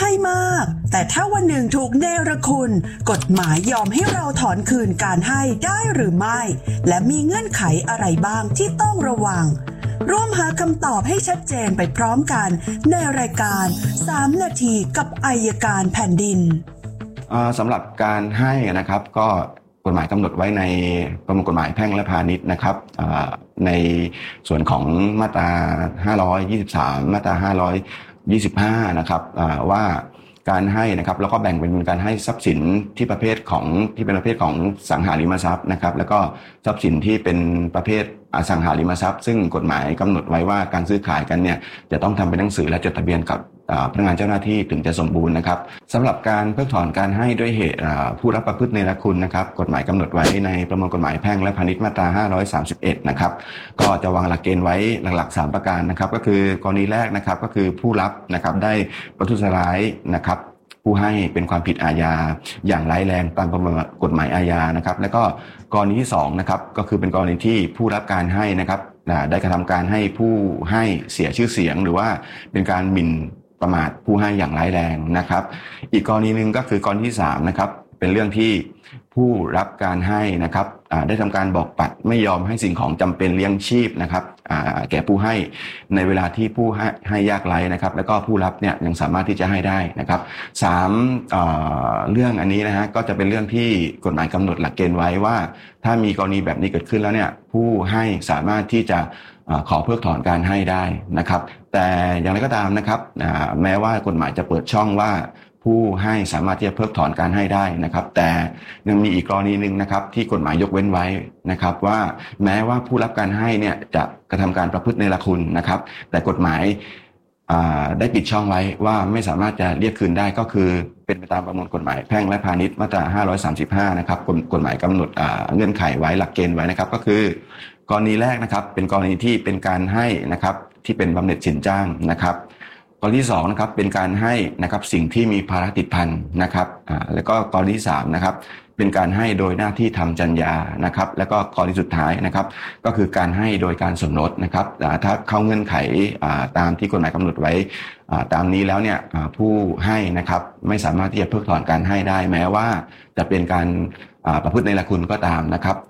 ช่มากแต่ถ้าวันหนึ่งถูกเนรคุณกฎหมายยอมให้เราถอนคืนการให้ได้หรือไม่และมีเงื่อนไขอะไรบ้างที่ต้องระวังร่วมหาคำตอบให้ชัดเจนไปพร้อมกันในรายการ3 นาทีกับอัยการแผ่นดินสำหรับการให้นะครับก็กฎหมายกำหนดไว้ในประมวลกฎหมายแพ่งและพาณิชย์นะครับในส่วนของมาตรา523มาตรา525นะครับว่าการให้นะครับแล้วก็แบ่งเป็นการให้ทรัพย์สินที่เป็นประเภทของสังหาริมทรัพย์นะครับแล้วก็ทรัพย์สินที่เป็นประเภทอสังหาริมทรัพย์ซึ่งกฎหมายกำหนดไว้ว่าการซื้อขายกันเนี่ยจะต้องทำเป็นหนังสือและจดทะเบียนกับพนักงานเจ้าหน้าที่ถึงจะสมบูรณ์นะครับสำหรับการเพิกถอนการให้ด้วยเหตุผู้รับประพฤติเนรคุณนะครับกฎหมายกำหนดไว้ในประมวลกฎหมายแพ่งและพาณิชย์มาตรา531นะครับก็จะวางหลักเกณฑ์ไว้หลักๆ3ประการนะครับก็คือกรณีแรกนะครับก็คือผู้รับนะครับได้ประทุษร้ายนะครับผู้ให้เป็นความผิดอาญาอย่างร้ายแรงตามประมวลกฎหมายอาญานะครับแล้วก็กรณีที่2นะครับก็คือเป็นกรณีที่ผู้รับการให้นะครับได้กระทำการให้ผู้ให้เสียชื่อเสียงหรือว่าเป็นการหมิ่นประมาทผู้ให้อย่างร้ายแรงนะครับอีกกรณีนึงก็คือกรณีที่3นะครับเป็นเรื่องที่ผู้รับการให้นะครับได้ทำการบอกปัดไม่ยอมให้สิ่งของจำเป็นเลี้ยงชีพนะครับแก่ผู้ให้ในเวลาที่ผู้ให้ยากไร้นะครับแล้วก็ผู้รับเนี่ยยังสามารถที่จะให้ได้นะครับ3เรื่องอันนี้นะฮะก็จะเป็นเรื่องที่กฎหมายกำหนดหลักเกณฑ์ไว้ว่าถ้ามีกรณีแบบนี้เกิดขึ้นแล้วเนี่ยผู้ให้สามารถที่จะขอเพิกถอนการให้ได้นะครับแต่อย่างไรก็ตามนะครับแม้ว่ากฎหมายจะเปิดช่องว่าผู้ให้สามารถที่จะเพิกถอนการให้ได้นะครับแต่ยังมีอีกกรณีหนึ่งนะครับที่กฎหมายยกเว้นไว้นะครับว่าแม้ว่าผู้รับการให้เนี่ยจะกระทำการประพฤติเนรคุณนะครับแต่กฎหมายได้ปิดช่องไว้ว่าไม่สามารถจะเรียกคืนได้ก็คือเป็นไปตามประมวลกฎหมายแพ่งและพาณิชย์มาตรา535นะครับกฎหมายกำหนดเงื่อนไขไว้หลักเกณฑ์ไว้นะครับก็คือกรณีแรกนะครับเป็นกรณีที่เป็นการให้นะครับที่เป็นบำเหน็จสินจ้างนะครับกรณีที่2นะครับเป็นการให้นะครับสิ่งที่มีภาระติดพันนะครับแล้วก็กรณีที่3นะครับเป็นการให้โดยหน้าที่ทำจรรยานะครับแล้วก็กรณีสุดท้ายนะครับก็คือการให้โดยการสมรสนะครับถ้าเข้าเงื่อนไขตามที่กฎหมายกำหนดไว้ตามนี้แล้วเนี่ยผู้ให้นะครับไม่สามารถที่จะเพิกถอนการให้ได้แม้ว่าจะเป็นการประพฤติเนรคุณก็ตามนะครับ